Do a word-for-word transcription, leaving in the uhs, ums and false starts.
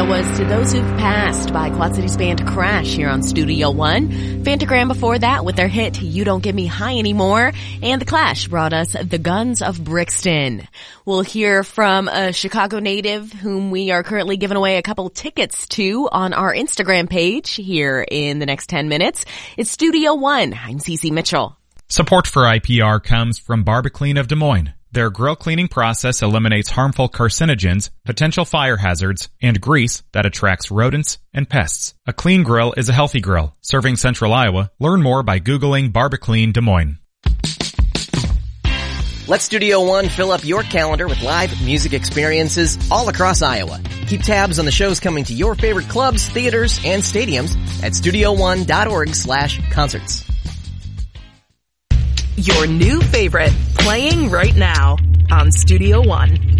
That was To Those Who've Passed by Quad Cities band Crash here on Studio One. Phantogram before that with their hit You Don't Get Me High Anymore. And The Clash brought us The Guns of Brixton. We'll hear from a Chicago native whom we are currently giving away a couple tickets to on our Instagram page here in the next ten minutes. It's Studio One. I'm Cece Mitchell. Support for I P R comes from BarbaClean of Des Moines. Their grill cleaning process eliminates harmful carcinogens, potential fire hazards, and grease that attracts rodents and pests. A clean grill is a healthy grill. Serving Central Iowa. Learn more by Googling BarbaClean Des Moines. Let Studio One fill up your calendar with live music experiences all across Iowa. Keep tabs on the shows coming to your favorite clubs, theaters, and stadiums at studio one dot org slash concerts. Your new favorite, playing right now on Studio One.